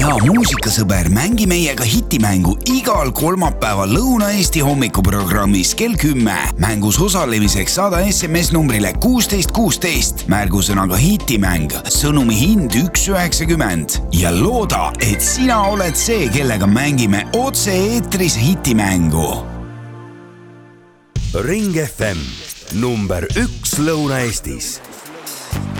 hea muusikasõber, mängi meiega hitimängu igal kolmapäeval Lõuna-Eesti hommikuprogrammis kell 10. Mängus osalemiseks saada SMS numbrile 1616 märgusõnaga hitimäng, sõnumi hind 1,90 ja looda, et sina oled see, kellega mängime otse-eetris hitimängu. Ring FM number 1 Lõuna-Eestis.